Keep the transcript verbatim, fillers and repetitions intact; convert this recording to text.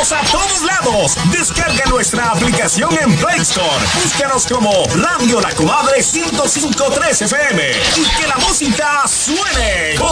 Estamos a todos lados. Descarga nuestra aplicación en Play Store. Búscanos como Radio La Comadre ciento cinco punto tres F M. Y que la música suene.